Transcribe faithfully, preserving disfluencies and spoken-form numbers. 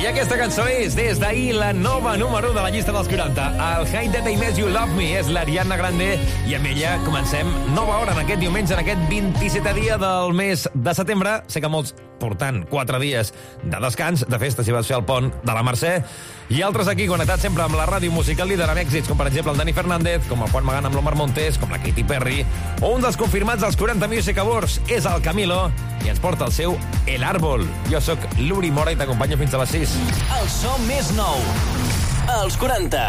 I aquesta cançó és, des d'ahir, la nova número de la llista dels quaranta. El Hate That I Made You Love Me és l'Ariana Grande i amb ella comencem nova hora en aquest diumenge, en aquest vint-i-setè dia del mes de setembre. Sé que molts portant quatre dies de descans, de festa, si vas fer el pont de la Mercè, i altres aquí connectats sempre amb la ràdio musical líder en èxits, com per exemple el Dani Fernández, com el Juan Magán amb l'Omar Montes, com la Katy Perry, o un dels confirmats dels quaranta Music Awards és el Camilo, i ens porta el seu El Árbol. Jo sóc l'Uri Mora i t'acompanyo fins a les sis. El so més nou, els quaranta.